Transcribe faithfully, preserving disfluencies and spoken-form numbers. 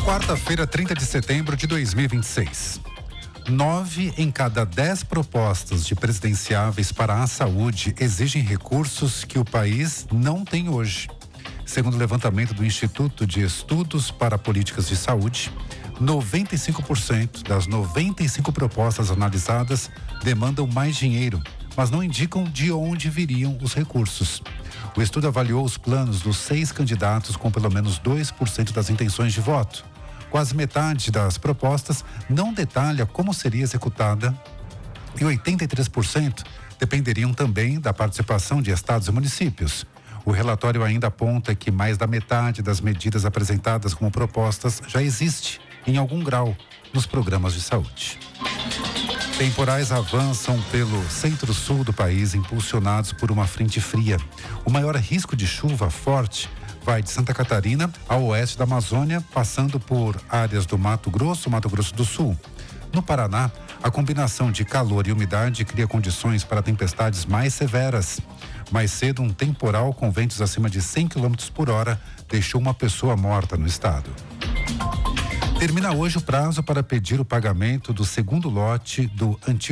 Quarta-feira, trinta de setembro de dois mil e vinte e seis. Nove em cada dez propostas de presidenciáveis para a saúde exigem recursos que o país não tem hoje. Segundo o levantamento do Instituto de Estudos para Políticas de Saúde, noventa e cinco por cento das noventa e cinco propostas analisadas demandam mais dinheiro, mas não indicam de onde viriam os recursos. O estudo avaliou os planos dos seis candidatos com pelo menos dois por cento das intenções de voto. Quase metade das propostas não detalha como seria executada e oitenta e três por cento dependeriam também da participação de estados e municípios. O relatório ainda aponta que mais da metade das medidas apresentadas como propostas já existe, em algum grau, nos programas de saúde. Temporais avançam pelo centro-sul do país, impulsionados por uma frente fria. O maior risco de chuva forte vai de Santa Catarina ao oeste da Amazônia, passando por áreas do Mato Grosso, Mato Grosso do Sul. No Paraná, a combinação de calor e umidade cria condições para tempestades mais severas. Mais cedo, um temporal com ventos acima de cem quilômetros por hora deixou uma pessoa morta no estado. Termina hoje o prazo para pedir o pagamento do segundo lote do antigo